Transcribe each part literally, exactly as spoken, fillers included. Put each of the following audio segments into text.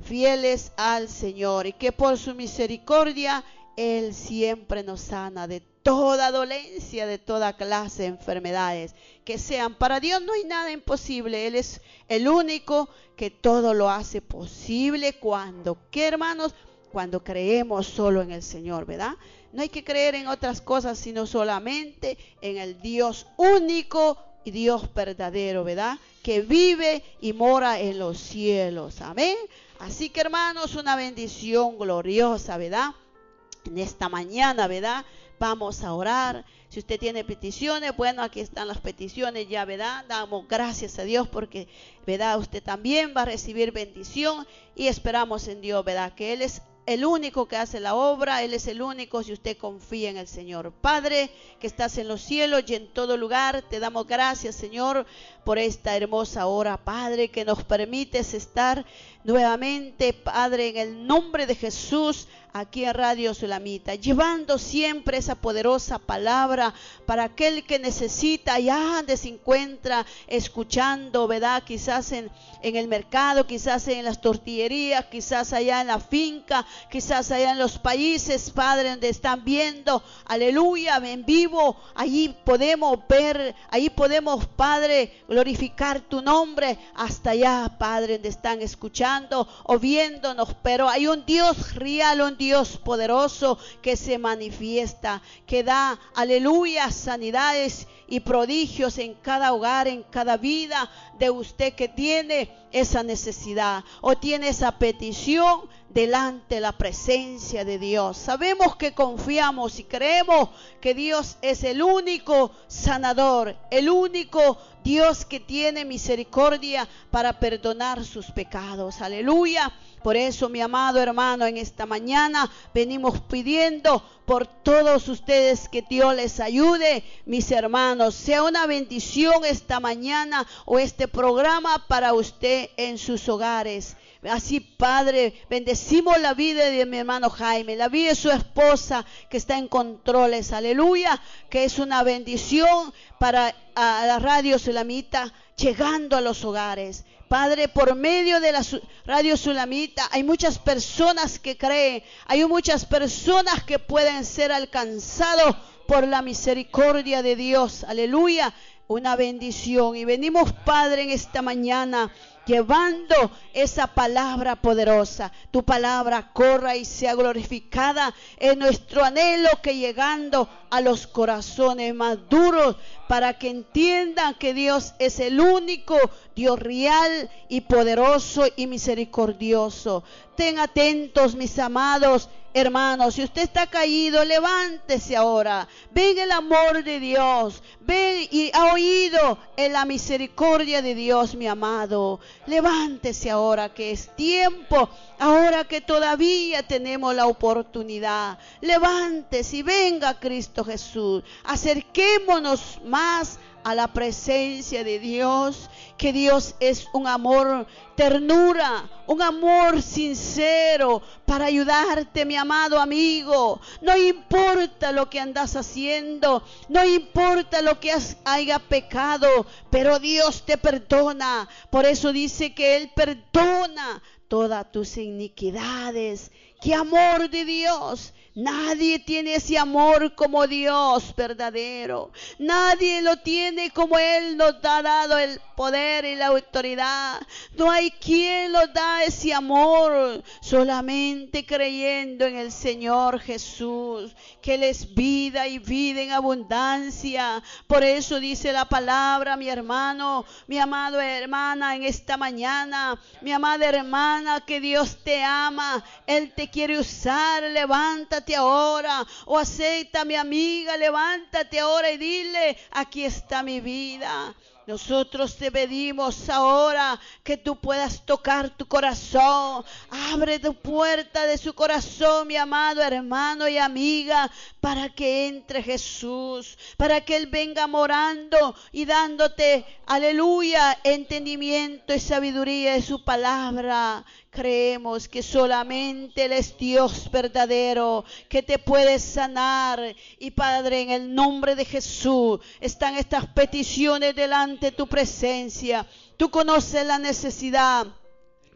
fieles al Señor, y que por su misericordia Él siempre nos sana de toda dolencia, de toda clase de enfermedades que sean. Para Dios no hay nada imposible. Él es el único que todo lo hace posible. Cuando, ¿qué, hermanos? Cuando creemos solo en el Señor, ¿verdad? No hay que creer en otras cosas, sino solamente en el Dios único y Dios verdadero, ¿verdad? Que vive y mora en los cielos. Amén. Así que, hermanos, una bendición gloriosa, ¿verdad? En esta mañana, ¿verdad? Vamos a orar. Si usted tiene peticiones, bueno, aquí están las peticiones ya, ¿verdad? Damos gracias a Dios porque, ¿verdad? Usted también va a recibir bendición y esperamos en Dios, ¿verdad? Que Él es el único que hace la obra. Él es el único si usted confía en el Señor. Padre, que estás en los cielos y en todo lugar, te damos gracias, Señor, por esta hermosa hora, Padre, que nos permites estar nuevamente, Padre, en el nombre de Jesús, aquí en Radio Sulamita, llevando siempre esa poderosa palabra para aquel que necesita, allá donde se encuentra escuchando, ¿verdad? Quizás en, en el mercado, quizás en las tortillerías, quizás allá en la finca, quizás allá en los países, Padre, donde están viendo, aleluya, en vivo. Allí podemos ver, allí podemos, Padre, glorificar tu nombre, hasta allá, Padre, donde están escuchando o viéndonos. Pero hay un Dios real, un Dios poderoso que se manifiesta, que da, aleluya, sanidades y prodigios en cada hogar, en cada vida de usted que tiene esa necesidad o tiene esa petición delante de la presencia de Dios. Sabemos que confiamos y creemos que Dios es el único sanador, el único Dios que tiene misericordia para perdonar sus pecados. Aleluya. Por eso, mi amado hermano, en esta mañana venimos pidiendo por todos ustedes que Dios les ayude, mis hermanos. Sea una bendición esta mañana o este programa para usted en sus hogares. Así, Padre, bendecimos la vida de mi hermano Jaime, la vida de su esposa que está en controles, aleluya, que es una bendición para a la Radio Sulamita, llegando a los hogares. Padre, por medio de la Radio Sulamita hay muchas personas que creen, hay muchas personas que pueden ser alcanzados por la misericordia de Dios, aleluya, una bendición. Y venimos, Padre, en esta mañana llevando esa palabra poderosa. Tu palabra corra y sea glorificada en nuestro anhelo, que llegando a los corazones más duros, para que entiendan que Dios es el único Dios real y poderoso y misericordioso. Ten atentos, mis amados hermanos. Si usted está caído, levántese ahora. Ven el amor de Dios. Ven y ha oído en la misericordia de Dios, mi amado. Levántese ahora, que es tiempo. Ahora que todavía tenemos la oportunidad. Levántese y venga Cristo Jesús. Acerquémonos más a la presencia de Dios, que Dios es un amor, ternura, un amor sincero para ayudarte, mi amado amigo. No importa lo que andas haciendo, no importa lo que has, haya pecado, pero Dios te perdona. Por eso dice que Él perdona todas tus iniquidades. ¡Qué amor de Dios! Nadie tiene ese amor como Dios verdadero. Nadie lo tiene como Él nos ha dado el poder y la autoridad. No hay quien nos da ese amor, solamente creyendo en el Señor Jesús, que Él es vida y vida en abundancia. Por eso dice la palabra, mi hermano, mi amada hermana, en esta mañana, mi amada hermana, que Dios te ama, Él te quiere usar. Levántate ahora, o acepta, mi amiga, levántate ahora y dile: aquí está mi vida. Nosotros te pedimos ahora que tú puedas tocar tu corazón. Abre tu puerta de su corazón, mi amado hermano y amiga, para que entre Jesús, para que Él venga morando y dándote, aleluya, entendimiento y sabiduría de su palabra. Creemos que solamente Él es Dios verdadero, que te puede sanar. Y Padre, en el nombre de Jesús, están estas peticiones delante de tu presencia. Tú conoces la necesidad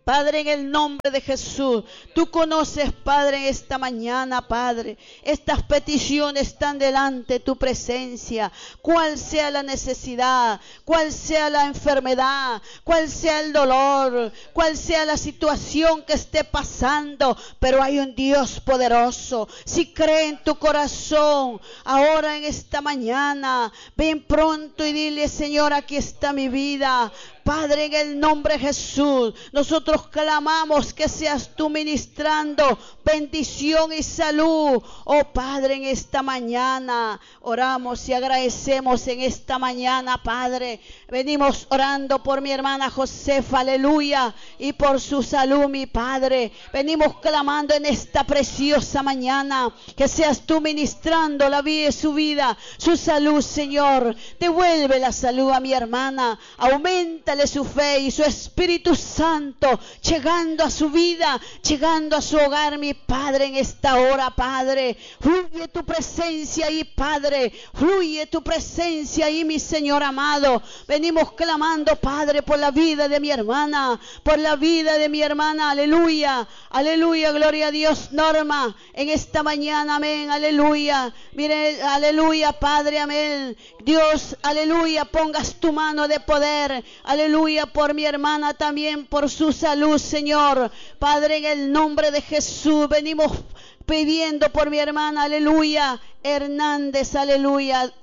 Padre, en el nombre de Jesús, tú conoces, Padre, en esta mañana, Padre, estas peticiones están delante de tu presencia. Cuál sea la necesidad, cuál sea la enfermedad, cuál sea el dolor, cuál sea la situación que esté pasando, pero hay un Dios poderoso. Si cree en tu corazón, ahora en esta mañana, ven pronto y dile: Señor, aquí está mi vida. Padre, en el nombre de Jesús, nosotros clamamos que seas tú ministrando bendición y salud. Oh Padre, en esta mañana oramos y agradecemos en esta mañana, Padre. Venimos orando por mi hermana Josefa, aleluya, y por su salud, mi Padre. Venimos clamando en esta preciosa mañana que seas tú ministrando la vida de su vida, su salud, Señor. Devuelve la salud a mi hermana, aumenta su fe y su Espíritu Santo llegando a su vida, llegando a su hogar, mi Padre, en esta hora, Padre. Fluye tu presencia ahí, Padre, fluye tu presencia ahí, mi Señor amado. Venimos clamando, Padre, por la vida de mi hermana, por la vida de mi hermana, aleluya, aleluya, gloria a Dios. Norma, en esta mañana, amén, aleluya, mire, aleluya, Padre, amén. Dios, aleluya, pongas tu mano de poder, aleluya, por mi hermana también, por su salud, Señor. Padre, en el nombre de Jesús, venimos pidiendo por mi hermana, aleluya, Hernández, aleluya,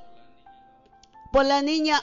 por la niña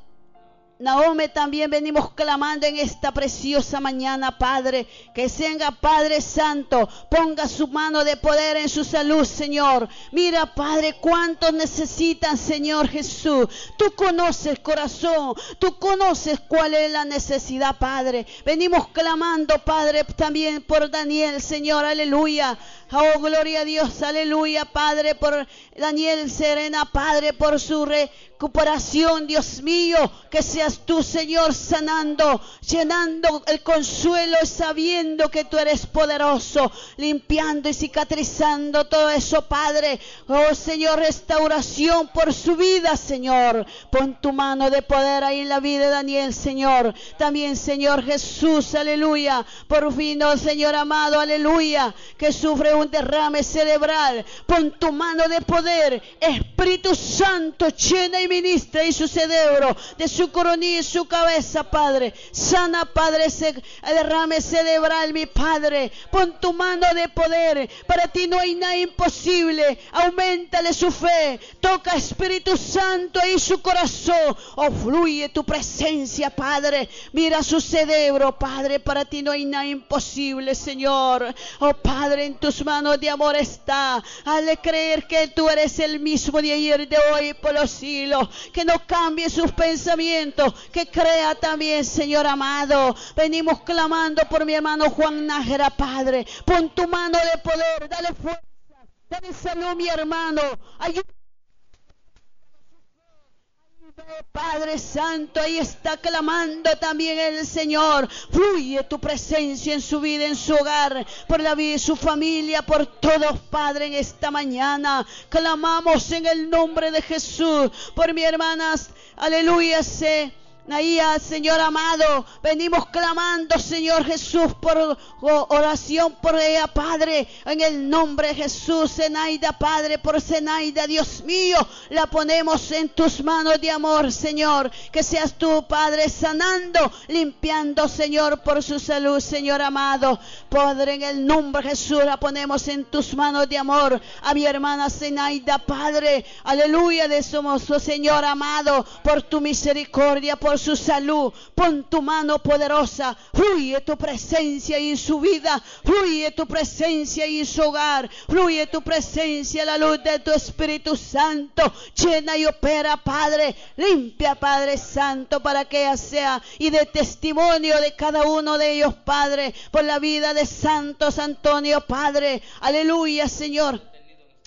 Naomi también venimos clamando en esta preciosa mañana, Padre, que venga, Padre Santo, ponga su mano de poder en su salud, Señor. Mira, Padre, cuántos necesitan, Señor Jesús. Tú conoces corazón, tú conoces cuál es la necesidad, Padre. Venimos clamando, Padre, también por Daniel, Señor, aleluya. Oh, gloria a Dios, aleluya, Padre, por Daniel Serena, Padre, por su recuperación, Dios mío, que seas tú, Señor, sanando, llenando el consuelo, sabiendo que tú eres poderoso, limpiando y cicatrizando todo eso, Padre. Oh, Señor, restauración por su vida, Señor. Pon tu mano de poder ahí en la vida de Daniel, Señor. También, Señor Jesús, aleluya, por fin, oh, Señor amado, aleluya, que sufre un derrame cerebral. Pon tu mano de poder, Espíritu Santo, llena y ministra y su cerebro, de su coronilla y su cabeza, Padre. Sana, Padre, ese derrame cerebral, mi Padre. Pon tu mano de poder. Para ti no hay nada imposible. Auméntale su fe. Toca, Espíritu Santo, ahí su corazón. Oh, fluye tu presencia, Padre. Mira su cerebro, Padre. Para ti no hay nada imposible, Señor. Oh, Padre, en tus manos de amor está. Hazle creer que tú eres el mismo de ayer, de hoy y por los siglos. Que no cambie sus pensamientos, que crea también, Señor amado. Venimos clamando por mi hermano Juan Nájera, Padre. Pon tu mano de poder, dale fuerza, dale salud, mi hermano. Ayúdame, Padre Santo, ahí está clamando también el Señor. Fluye tu presencia en su vida, en su hogar, por la vida de su familia, por todos, Padre, en esta mañana. Clamamos en el nombre de Jesús por mi hermana, aleluya, se Naía, Señor amado, venimos clamando, Señor Jesús, por oración por ella, Padre, en el nombre de Jesús. Zenaida, Padre, por Zenaida, Dios mío, la ponemos en tus manos de amor, Señor. Que seas tú, Padre, sanando, limpiando, Señor, por su salud, Señor amado. Padre, en el nombre de Jesús, la ponemos en tus manos de amor. A mi hermana Zenaida, Padre, aleluya, de somos, Señor amado, por tu misericordia, por su salud. Pon tu mano poderosa, fluye tu presencia en su vida, fluye tu presencia en su hogar, fluye tu presencia, la luz de tu Espíritu Santo, llena y opera, Padre, limpia, Padre Santo, para que ella sea y de testimonio de cada uno de ellos, Padre, por la vida de Santos Antonio, Padre, aleluya, Señor.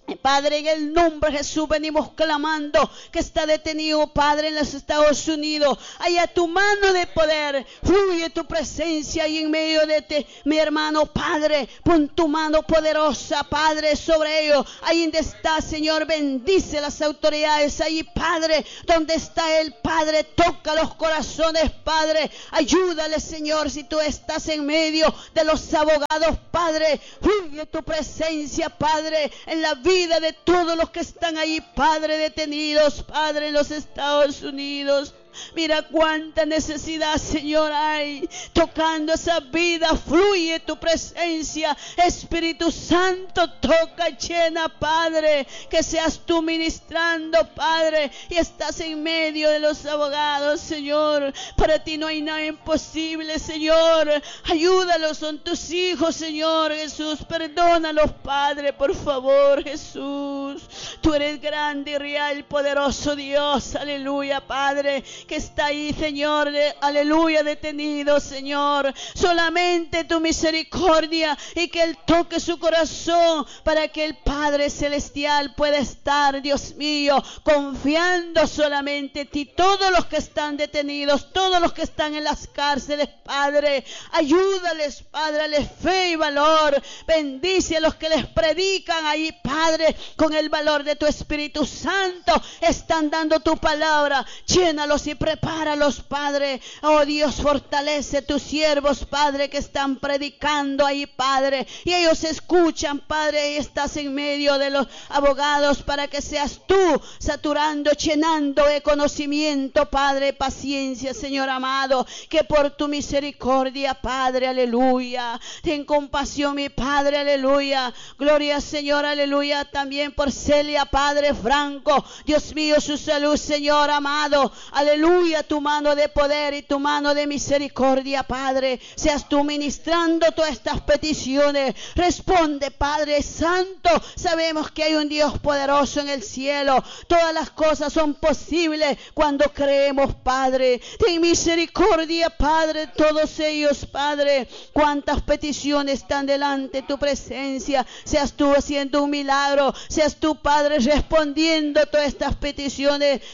Padre, en el nombre de Jesús venimos clamando que está detenido, Padre, en los Estados Unidos. Allá tu mano de poder, fluye tu presencia ahí en medio de ti, mi hermano, Padre. Pon tu mano poderosa, Padre, sobre ellos. Ahí donde está, Señor, bendice las autoridades. Ahí, Padre, donde está el Padre, toca los corazones, Padre. Ayúdale, Señor, si tú estás en medio de los abogados, Padre. Fluye tu presencia, Padre, en la vida de todos los que están ahí, Padre, detenidos, Padre, en los Estados Unidos. Mira cuánta necesidad, Señor, hay tocando esa vida. Fluye tu presencia, Espíritu Santo, toca, llena, Padre, que seas tú ministrando, Padre, y estás en medio de los abogados, Señor. Para ti no hay nada imposible, Señor. Ayúdalos, son tus hijos, Señor Jesús. Perdónalos, Padre, por favor, Jesús. Tú eres grande y real, poderoso Dios, aleluya, Padre, que está ahí, Señor, de, aleluya, detenido, Señor. Solamente tu misericordia y que Él toque su corazón para que el Padre Celestial pueda estar, Dios mío, confiando solamente en ti. Todos los que están detenidos, todos los que están en las cárceles, Padre, ayúdales, Padre, dale fe y valor. Bendice a los que les predican ahí, Padre, con el valor de tu Espíritu Santo. Están dando tu palabra. Llénalos y prepáralos, Padre. Oh Dios, fortalece tus siervos, Padre, que están predicando ahí, Padre, y ellos escuchan, Padre, y estás en medio de los abogados para que seas tú saturando, llenando de conocimiento, Padre, paciencia, Señor amado, que por tu misericordia, Padre, aleluya, ten compasión, mi Padre, aleluya, gloria, Señor, aleluya, también por Celia, Padre Franco, Dios mío, su salud, Señor amado, aleluya. Aleluya, tu mano de poder y tu mano de misericordia, Padre. Seas tú ministrando todas estas peticiones. Responde, Padre Santo. Sabemos que hay un Dios poderoso en el cielo. Todas las cosas son posibles cuando creemos, Padre. Ten misericordia, Padre, todos ellos, Padre. Cuántas peticiones están delante de tu presencia. Seas tú haciendo un milagro. Seas tú, Padre, respondiendo todas estas peticiones.